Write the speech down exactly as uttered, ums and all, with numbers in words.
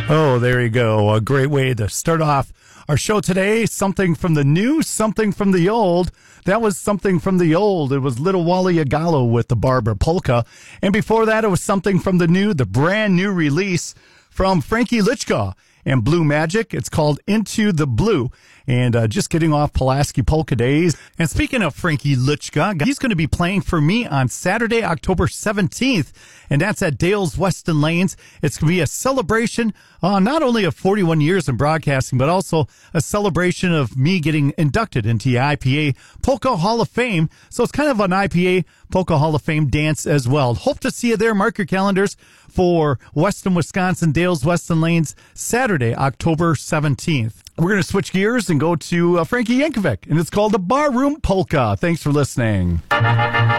Oh, there you go. A great way to start off our show today. Something from the new, something from the old. That was something from the old. It was Little Wally Agalo with the Barbara Polka. And before that, it was something from the new, the brand new release from Frankie Lichka and Blue Magic. It's called Into the Blue. And uh, just getting off Pulaski Polka Days. And speaking of Frankie Lichka, he's going to be playing for me on Saturday, October seventeenth. And that's at Dale's Weston Lanes. It's going to be a celebration, uh, not only of forty-one years in broadcasting, but also a celebration of me getting inducted into the I P A Polka Hall of Fame. So it's kind of an I P A Polka Hall of Fame dance as well. Hope to see you there. Mark your calendars for Weston, Wisconsin, Dale's Weston Lanes, Saturday, October seventeenth. We're going to switch gears and go to uh, Frankie Yankovic, and it's called the Barroom Polka. Thanks for listening.